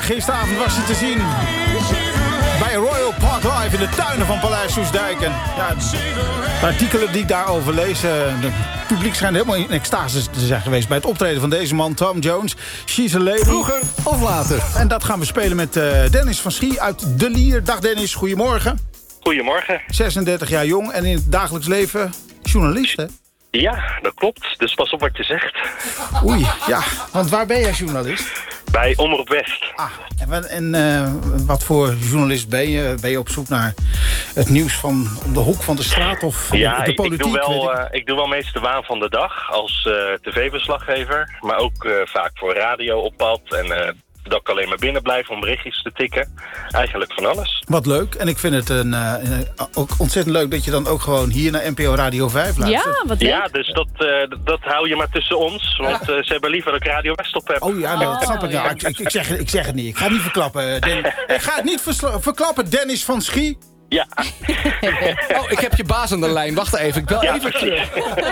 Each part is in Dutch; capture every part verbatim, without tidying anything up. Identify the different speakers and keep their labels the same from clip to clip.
Speaker 1: gisteravond was hij te zien bij Royal Park Live in de tuinen van Paleis Soestdijk. En ja, de artikelen die ik daarover lees, het publiek schijnt helemaal in extase te zijn geweest bij het optreden van deze man, Tom Jones. She's a Lady.
Speaker 2: Vroeger of later.
Speaker 1: En dat gaan we spelen met uh, Dennis van Schie uit De Lier. Dag Dennis, goedemorgen.
Speaker 3: Goedemorgen.
Speaker 1: zesendertig jaar jong en in het dagelijks leven journalist, hè?
Speaker 3: Ja, dat klopt. Dus pas op wat je zegt.
Speaker 1: Oei, ja. Want waar ben jij journalist?
Speaker 3: Bij Omroep West.
Speaker 1: Ah, en, wat- en uh, wat voor journalist ben je? Ben je op zoek naar het nieuws van de hoek van de straat of
Speaker 3: Ja,
Speaker 1: de, de
Speaker 3: ik,
Speaker 1: politiek?
Speaker 3: ik, doe wel,
Speaker 1: weet ik?
Speaker 3: uh, ik doe wel meest de waan van de dag als uh, tv-verslaggever. Maar ook uh, vaak voor radio op pad. En uh, dat ik alleen maar binnen blijf om berichtjes te tikken. Eigenlijk van alles.
Speaker 1: Wat leuk. En ik vind het een, uh, ook ontzettend leuk dat je dan ook gewoon hier naar N P O Radio vijf luistert.
Speaker 4: Ja, wat leuk.
Speaker 3: Ja, dus dat, uh, dat hou je maar tussen ons. Want uh, ze hebben liever dat ik Radio West op heb.
Speaker 1: Oh ja, nou, dat snap ik. Ja, ik, ik, ik, zeg, het- ik zeg het niet. Ik ga het niet verklappen. Den, ik ga het niet versla- verklappen, Dennis van Schie.
Speaker 3: Ja.
Speaker 2: Oh, ik heb je baas aan de lijn. Wacht even, ik bel
Speaker 3: Ja,
Speaker 2: even terug.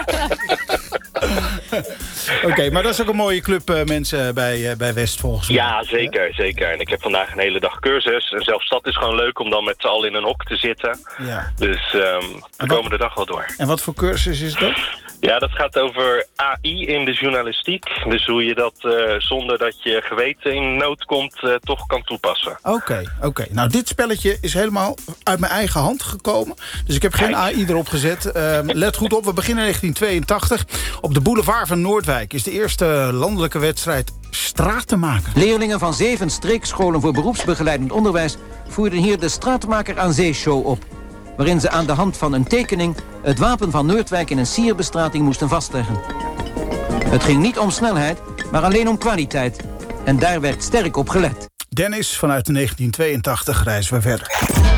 Speaker 1: Oké, okay, maar dat is ook een mooie club uh, mensen bij, uh, bij West volgens mij.
Speaker 3: Ja, zeker, zeker. En ik heb vandaag een hele dag cursus. En zelfs dat is gewoon leuk om dan met z'n allen in een hok te zitten.
Speaker 1: Ja.
Speaker 3: Dus um, we
Speaker 1: wat-
Speaker 3: komen de dag wel door.
Speaker 1: En wat voor cursus is dat?
Speaker 3: Ja, dat gaat over A I in de journalistiek. Dus hoe je dat uh, zonder dat je geweten in nood komt uh, toch kan toepassen.
Speaker 1: Oké, okay, oké. Okay. Nou, dit spelletje is helemaal uit mijn eigen hand gekomen. Dus ik heb geen A I erop gezet. Uh, let goed op, we beginnen in negentien tweeëntachtig. Op de boulevard van Noordwijk is de eerste landelijke wedstrijd Stratenmaker.
Speaker 5: Leerlingen van zeven streekscholen voor beroepsbegeleidend onderwijs voerden hier de Straatmaker aan Zee-show op, waarin ze aan de hand van een tekening het wapen van Noordwijk in een sierbestrating moesten vastleggen. Het ging niet om snelheid, maar alleen om kwaliteit. En daar werd sterk op gelet.
Speaker 1: Dennis, vanuit negentien tweeëntachtig reizen we verder.